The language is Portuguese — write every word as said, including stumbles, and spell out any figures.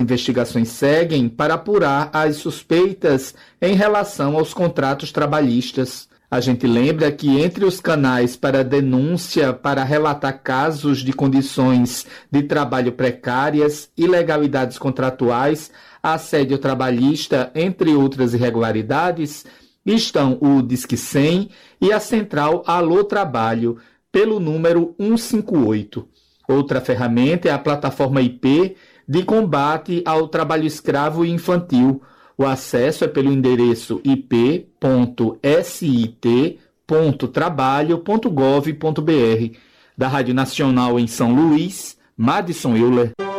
investigações seguem para apurar as suspeitas em relação aos contratos trabalhistas. A gente lembra que entre os canais para denúncia para relatar casos de condições de trabalho precárias, ilegalidades contratuais, assédio trabalhista, entre outras irregularidades, estão o Disque cem e a central Alô Trabalho, pelo número cento e cinquenta e oito. Outra ferramenta é a plataforma I P de combate ao trabalho escravo e infantil. O acesso é pelo endereço i p ponto s i t ponto trabalho ponto gov ponto b r. Da Rádio Nacional em São Luís, Madison Euler.